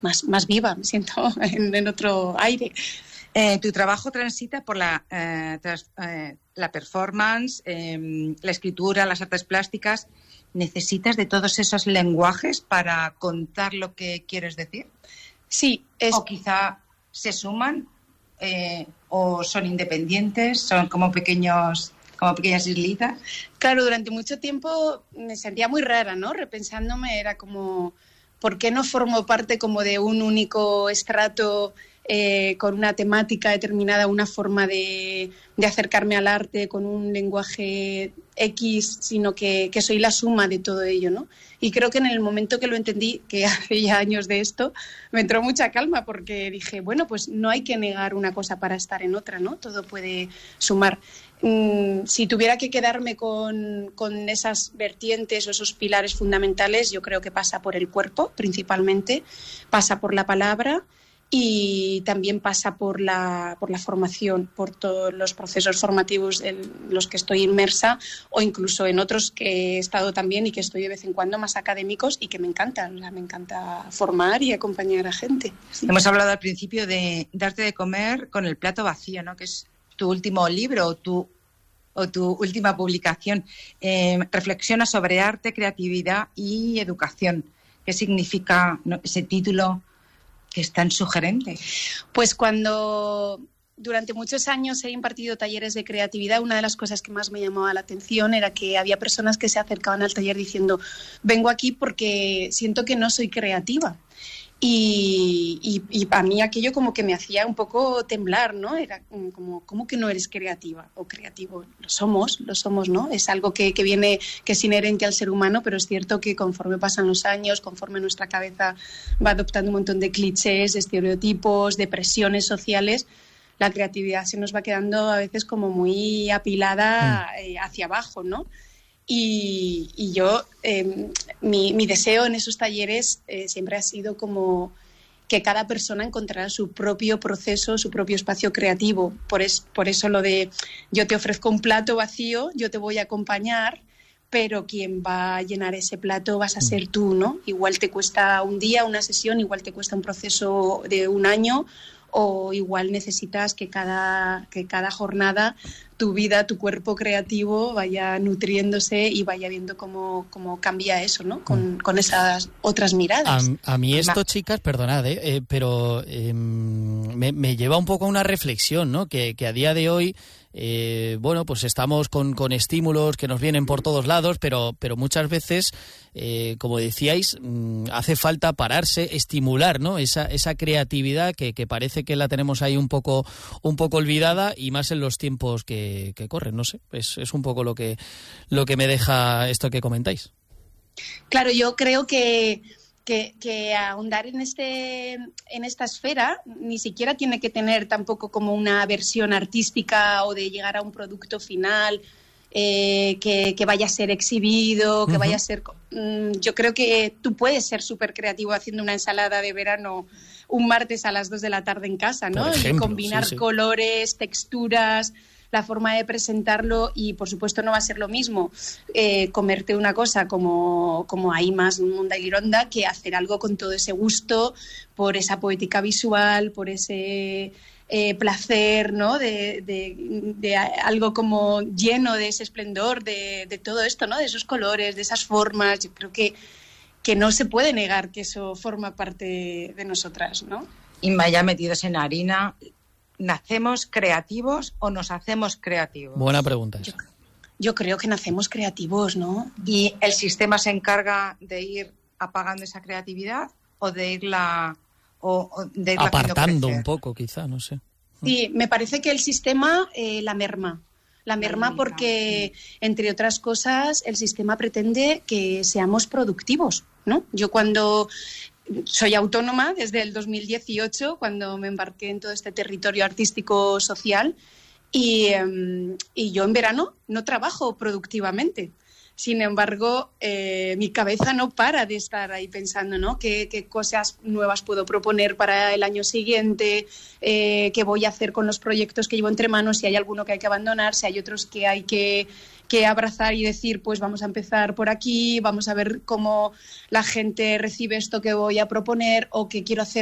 más viva, me siento en otro aire. Tu trabajo transita por la performance, la escritura, las artes plásticas. ¿Necesitas de todos esos lenguajes para contar lo que quieres decir? Sí. O quizá se suman o son independientes, son como pequeñas islitas. Claro, durante mucho tiempo me sentía muy rara, ¿no? Repensándome, era como, ¿por qué no formo parte como de un único estrato con una temática determinada, una forma de acercarme al arte con un lenguaje X, sino que soy la suma de todo ello, ¿no? Y creo que en el momento que lo entendí, que hace ya años de esto, me entró mucha calma porque dije, bueno, pues no hay que negar una cosa para estar en otra, ¿no? Todo puede sumar. Si tuviera que quedarme con esas vertientes o esos pilares fundamentales, yo creo que pasa por el cuerpo, principalmente, pasa por la palabra, y también pasa por la formación, por todos los procesos formativos en los que estoy inmersa, o incluso en otros que he estado también y que estoy de vez en cuando más académicos y que me encantan. Me encanta formar y acompañar a gente. Sí. Hemos hablado al principio de darte de comer con el plato vacío, ¿no? Que es tu último libro o tu última publicación. Reflexiona sobre arte, creatividad y educación. ¿Qué significa ese título que es tan sugerente? Pues cuando durante muchos años he impartido talleres de creatividad, una de las cosas que más me llamaba la atención era que había personas que se acercaban al taller diciendo, vengo aquí porque siento que no soy creativa. Y a mí aquello como que me hacía un poco temblar, ¿no? Era como, ¿cómo que no eres creativa o creativo? Lo somos, ¿no? Es algo que viene, que es inherente al ser humano, pero es cierto que conforme pasan los años, conforme nuestra cabeza va adoptando un montón de clichés, de estereotipos, de presiones sociales, la creatividad se nos va quedando a veces como muy apilada hacia abajo, ¿no? Y yo, mi deseo en esos talleres siempre ha sido como que cada persona encontrara su propio proceso, su propio espacio creativo. Por eso lo de yo te ofrezco un plato vacío, yo te voy a acompañar, pero quien va a llenar ese plato vas a ser tú, ¿no? Igual te cuesta un día, una sesión, igual te cuesta un proceso de un año, o igual necesitas que cada jornada tu vida, tu cuerpo creativo vaya nutriéndose y vaya viendo cómo cambia eso, ¿no? Con esas otras miradas. A mí esto, chicas, perdonad, pero me lleva un poco a una reflexión, ¿no? Que a día de hoy, bueno, pues estamos con estímulos que nos vienen por todos lados, pero muchas veces, como decíais, hace falta pararse, estimular, ¿no? Esa creatividad que parece que la tenemos ahí un poco olvidada, y más en los tiempos que corren, no sé. Es un poco lo que me deja esto que comentáis. Claro, yo creo que ahondar en esta esfera ni siquiera tiene que tener tampoco como una versión artística o de llegar a un producto final que vaya a ser exhibido, que vaya a ser... yo creo que tú puedes ser súper creativo haciendo una ensalada de verano un martes a las 2 de la tarde en casa, ¿no? Por ejemplo, y combinar colores, texturas, la forma de presentarlo, y por supuesto no va a ser lo mismo comerte una cosa como hay más Munda y Lironda que hacer algo con todo ese gusto, por esa poética visual, por ese placer, ¿no? De algo como lleno de ese esplendor, de todo esto, ¿no? De esos colores, de esas formas. Yo creo que no se puede negar que eso forma parte de nosotras, ¿no? Y ya metidos en harina, ¿nacemos creativos o nos hacemos creativos? Buena pregunta esa. Yo creo que nacemos creativos, ¿no? ¿Y el sistema se encarga de ir apagando esa creatividad o de irla apartando un poco, quizá, no sé? Sí, me parece que el sistema la merma. La merma porque, entre otras cosas, el sistema pretende que seamos productivos, ¿no? Yo cuando soy autónoma desde el 2018, cuando me embarqué en todo este territorio artístico social, y yo en verano no trabajo productivamente. Sin embargo, mi cabeza no para de estar ahí pensando, ¿no? ¿Qué cosas nuevas puedo proponer para el año siguiente? ¿Qué voy a hacer con los proyectos que llevo entre manos? Si hay alguno que hay que abandonar, si hay otros que hay que abrazar y decir, pues vamos a empezar por aquí, vamos a ver cómo la gente recibe esto que voy a proponer o que quiero hacer